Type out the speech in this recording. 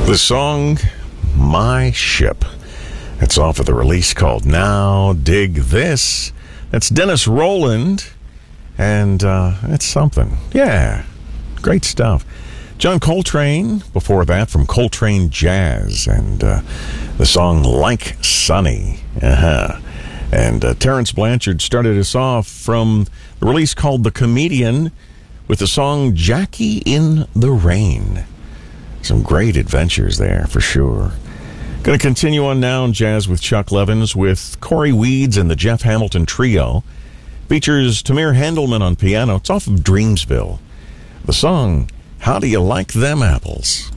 The song, My Ship. It's off of the release called Now Dig This. That's Dennis Rowland, and it's something. Yeah, great stuff. John Coltrane, before that, from Coltrane Jazz, and the song Like Sunny. And Terrence Blanchard started us off from the release called The Comedian with the song Jackie in the Rain. Some great adventures there, for sure. Going to continue on now in jazz with Chuck Levins with Corey Weeds and the Jeff Hamilton Trio. Features Tamir Handelman on piano. It's off of Dreamsville. The song, How Do You Like Them Apples?